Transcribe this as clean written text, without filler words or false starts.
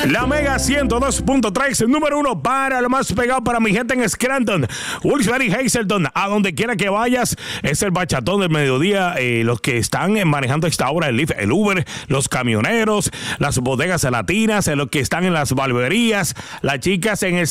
La Mega 102.3, número 1 para lo más pegado para mi gente en Scranton, Wilkes-Barre y Hazleton. A donde quiera que vayas, es el bachatón del mediodía. Los que están manejando esta hora, el Lyft, el Uber, los camioneros, las bodegas latinas, los que están en las barberías, las chicas en el